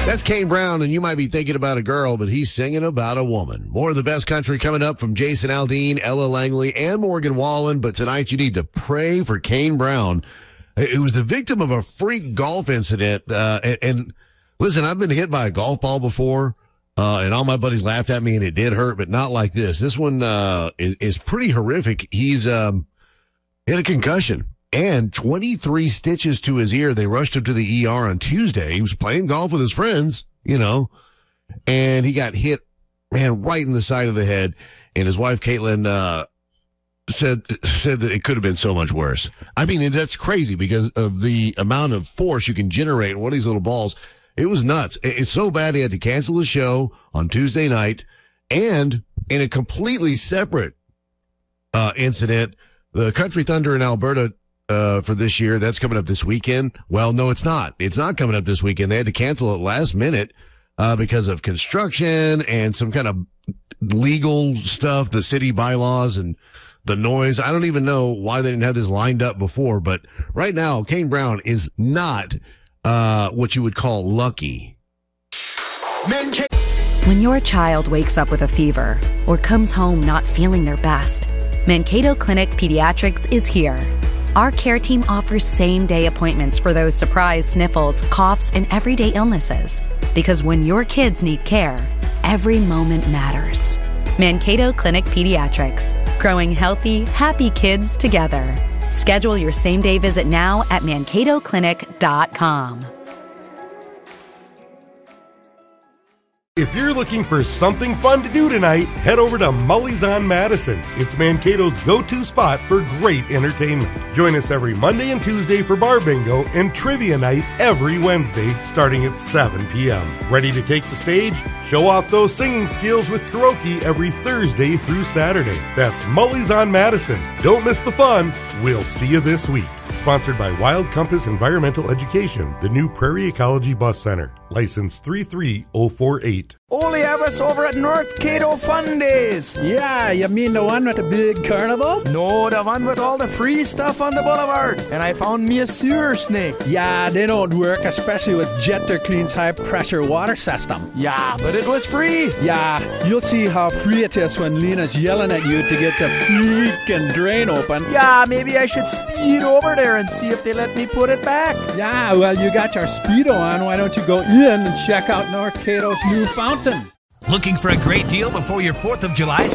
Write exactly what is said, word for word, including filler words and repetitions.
That's Kane Brown, and you might be thinking about a girl, but he's singing about a woman. More of the best country coming up from Jason Aldean, Ella Langley, and Morgan Wallen. But tonight you need to pray for Kane Brown, who was the victim of a freak golf incident. Uh, and, and listen, I've been hit by a golf ball before, uh, and all my buddies laughed at me, and it did hurt, but not like this. This one uh, is, is pretty horrific. He's um, had a concussion. And twenty-three stitches to his ear. They rushed him to the E R on Tuesday. He was playing golf with his friends, you know, and he got hit, man, right in the side of the head. And his wife, Caitlin, uh, said said that it could have been so much worse. I mean, that's crazy because of the amount of force you can generate in one of these little balls. It was nuts. It's so bad he had to cancel his show on Tuesday night. And in a completely separate uh, incident, the Country Thunder in Alberta, Uh, for this year, that's coming up this weekend. Well, no, it's not. It's not coming up this weekend. They had to cancel it last minute uh, because of construction and some kind of legal stuff, the city bylaws and the noise. I don't even know why they didn't have this lined up before, but right now, Kane Brown is not uh, what you would call lucky. When your child wakes up with a fever or comes home not feeling their best, Mankato Clinic Pediatrics is here. Our care team offers same-day appointments for those surprise sniffles, coughs, and everyday illnesses. Because when your kids need care, every moment matters. Mankato Clinic Pediatrics, growing healthy, happy kids together. Schedule your same-day visit now at mankato clinic dot com. If you're looking for something fun to do tonight, head over to Mully's on Madison. It's Mankato's go-to spot for great entertainment. Join us every Monday and Tuesday for bar bingo and trivia night every Wednesday starting at seven p.m. Ready to take the stage? Show off those singing skills with karaoke every Thursday through Saturday. That's Mully's on Madison. Don't miss the fun. We'll see you this week. Sponsored by Wild Compass Environmental Education, the new Prairie Ecology Bus Center. License three three zero four eight. Only have us over at North Cato Fun Days. Yeah, you mean the one with the big carnival? No, the one with all the free stuff on the boulevard. And I found me a sewer snake. Yeah, they don't work, especially with Jetter Clean's high-pressure water system. Yeah, but it was free. Yeah, you'll see how free it is when Lena's yelling at you to get the freaking drain open. Yeah, maybe I should speed over there and see if they let me put it back. Yeah, well, you got your Speedo on. Why don't you go in and check out North Cato's new fountain? Looking for a great deal before your fourth of July